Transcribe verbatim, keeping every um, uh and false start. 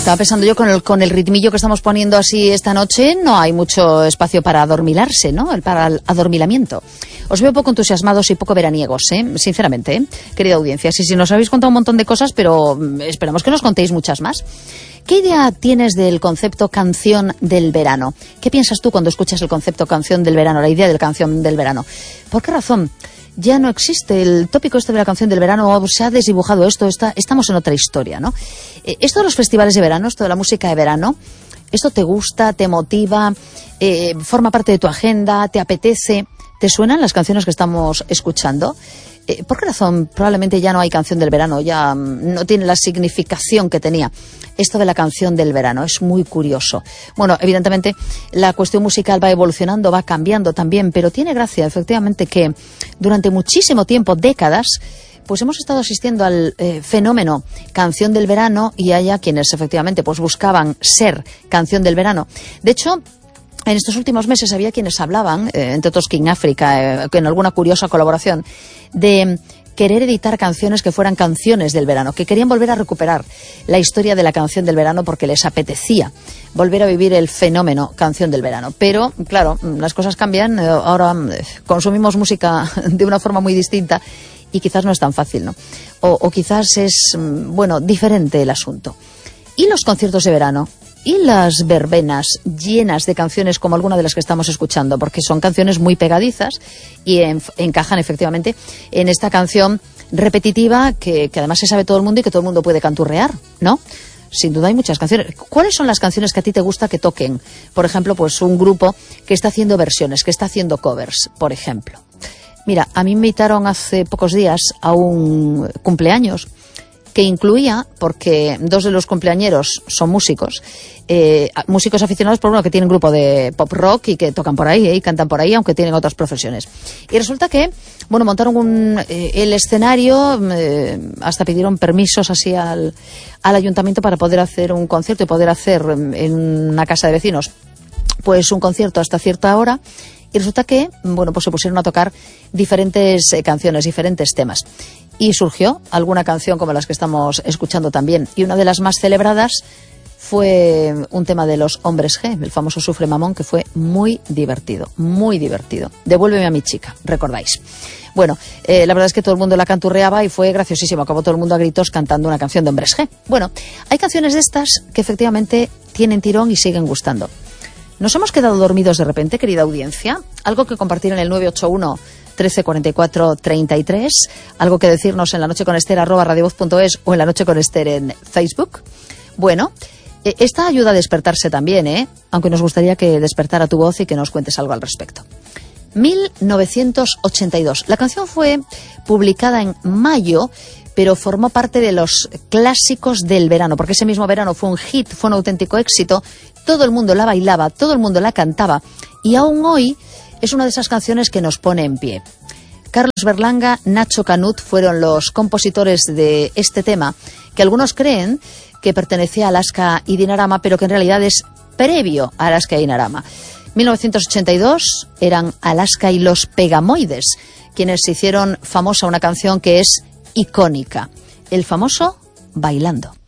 Estaba pensando yo con el, con el ritmillo que estamos poniendo así esta noche, no hay mucho espacio para adormilarse, ¿no? El, para el adormilamiento. Os veo poco entusiasmados y poco veraniegos, ¿eh? Sinceramente, ¿eh? Querida audiencia. Sí, sí, nos habéis contado un montón de cosas, pero esperamos que nos contéis muchas más. ¿Qué idea tienes del concepto canción del verano? ¿Qué piensas tú cuando escuchas el concepto canción del verano, la idea de la canción del verano? ¿Por qué razón ya no existe el tópico este de la canción del verano? Se ha desdibujado esto, está, estamos en otra historia, ¿no? Eh, esto de los festivales de verano, esto de la música de verano, ¿esto te gusta, te motiva, eh, forma parte de tu agenda, te apetece? ¿Te suenan las canciones que estamos escuchando? Eh, ¿Por qué razón probablemente ya no hay canción del verano? Ya mm, no tiene la significación que tenía esto de la canción del verano. Es muy curioso. Bueno, evidentemente la cuestión musical va evolucionando, va cambiando también, pero tiene gracia efectivamente que durante muchísimo tiempo, décadas, pues hemos estado asistiendo al eh, fenómeno canción del verano, y haya quienes efectivamente pues buscaban ser canción del verano. De hecho, en estos últimos meses había quienes hablaban, eh, entre otros King Africa, eh, en alguna curiosa colaboración, de querer editar canciones que fueran canciones del verano, que querían volver a recuperar la historia de la canción del verano porque les apetecía volver a vivir el fenómeno canción del verano. Pero, claro, las cosas cambian, eh, ahora eh, consumimos música de una forma muy distinta y quizás no es tan fácil, ¿no? O, o quizás es, bueno, diferente el asunto. ¿Y los conciertos de verano? ¿Y las verbenas llenas de canciones como alguna de las que estamos escuchando? Porque son canciones muy pegadizas y en, encajan efectivamente en esta canción repetitiva que, que además se sabe todo el mundo y que todo el mundo puede canturrear, ¿no? Sin duda hay muchas canciones. ¿Cuáles son las canciones que a ti te gusta que toquen? Por ejemplo, pues un grupo que está haciendo versiones, que está haciendo covers, por ejemplo. Mira, a mí me invitaron hace pocos días a un cumpleaños que incluía, porque dos de los cumpleañeros son músicos, eh, músicos aficionados, por uno que tienen grupo de pop rock y que tocan por ahí, eh, y cantan por ahí, aunque tienen otras profesiones. Y resulta que, bueno, montaron un, eh, el escenario, eh, hasta pidieron permisos así al, al ayuntamiento para poder hacer un concierto y poder hacer en una casa de vecinos, pues un concierto hasta cierta hora. Y resulta que, bueno, pues se pusieron a tocar diferentes eh, canciones, diferentes temas. Y surgió alguna canción como las que estamos escuchando también. Y una de las más celebradas fue un tema de los Hombres G, el famoso Sufre Mamón, que fue muy divertido, muy divertido. Devuélveme a mi chica, recordáis. Bueno, eh, la verdad es que todo el mundo la canturreaba y fue graciosísimo. Acabó todo el mundo a gritos cantando una canción de Hombres G. Bueno, hay canciones de estas que efectivamente tienen tirón y siguen gustando. ¿Nos hemos quedado dormidos de repente, querida audiencia? ¿Algo que compartir en el nueve ocho uno, trece cuarenta y cuatro, treinta y tres? ¿Algo que decirnos en la noche con Esther arroba radiovoz punto es o en la noche con Esther en Facebook? Bueno, eh, esta ayuda a despertarse también, ¿eh? Aunque nos gustaría que despertara tu voz y que nos cuentes algo al respecto. mil novecientos ochenta y dos. La canción fue publicada en mayo, pero formó parte de los clásicos del verano, porque ese mismo verano fue un hit, fue un auténtico éxito. Todo el mundo la bailaba, todo el mundo la cantaba, y aún hoy es una de esas canciones que nos pone en pie. Carlos Berlanga, Nacho Canut fueron los compositores de este tema, que algunos creen que pertenecía a Alaska y Dinarama, pero que en realidad es previo a Alaska y Dinarama. mil novecientos ochenta y dos eran Alaska y los Pegamoides quienes hicieron famosa una canción que es icónica, el famoso Bailando.